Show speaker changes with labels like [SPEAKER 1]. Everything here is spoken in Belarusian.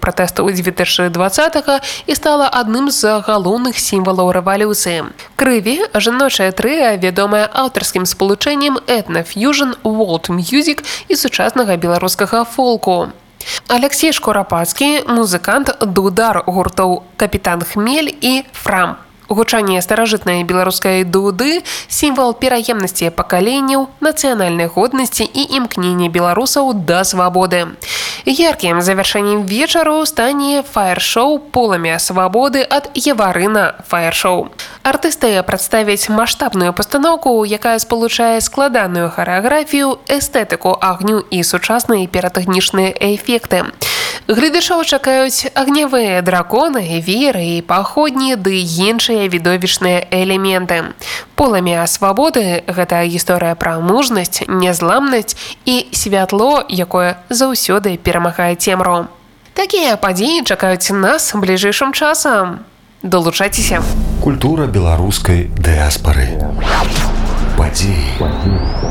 [SPEAKER 1] пратэстаў 2020 і стала адным з галоўных сімвалаў рэвалюцыі. Крыві – жаночае трыа, вядомае аўтарскім спалучэннем этна-фьюжн, world music і сучаснага беларускага фолку. Алексей Шкурапацкі – музыкант, дудар гуртоў «Капітан Хмель» і «Фрам». Гучанне старажытнай беларускай дуды – сімвал пераемнасці пакаленняў, нацыянальнай годнасці і імкнення беларусаў да свабоды. Яркім завяршэннем вечару стане фаер-шоу «Полымя свабоды» ад Еварына фаер-шоу. Артысты прадставяць маштабную пастаноўку, якая спалучае складаную харэаграфію, эстэтыку агню і сучасныя піратэхнічныя эфекты. Гледачоў чакаюць агнявыя драконы, вееры і паходні ды іншыя відовішчныя элементы. «Полымя свабоды» – гэта гісторыя пра мужнасць, нязламнасць і святло, якое заўсёды перамагае цемру. Такія падзеі чакаюць нас бліжэйшым часам. Далучайцеся.
[SPEAKER 2] Культура беларускай дыяспары. Падзеі.